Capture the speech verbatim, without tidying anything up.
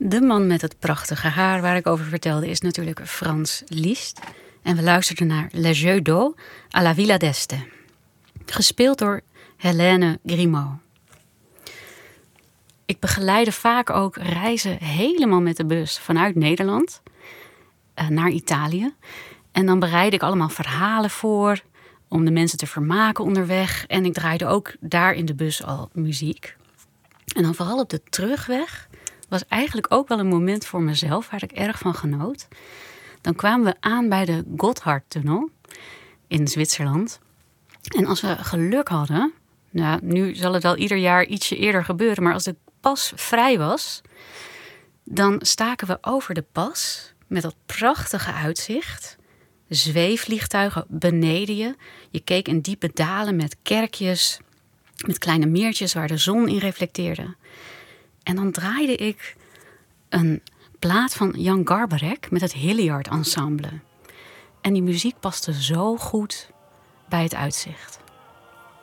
De man met het prachtige haar waar ik over vertelde is natuurlijk Frans Liszt. En we luisterden naar Le Jeu d'eau à la Villa d'Este. Gespeeld door Hélène Grimaud. Ik begeleide vaak ook reizen helemaal met de bus vanuit Nederland uh, naar Italië. En dan bereidde ik allemaal verhalen voor om de mensen te vermaken onderweg. En ik draaide ook daar in de bus al muziek. En dan vooral op de terugweg was eigenlijk ook wel een moment voor mezelf waar ik erg van genoot. Dan kwamen we aan bij de Gotthardtunnel in Zwitserland. En als we geluk hadden, nou, nu zal het al ieder jaar ietsje eerder gebeuren, maar als de pas vrij was, dan staken we over de pas met dat prachtige uitzicht. Zweefvliegtuigen beneden je. Je keek in diepe dalen met kerkjes, met kleine meertjes waar de zon in reflecteerde. En dan draaide ik een plaat van Jan Garbarek met het Hilliard Ensemble. En die muziek paste zo goed bij het uitzicht.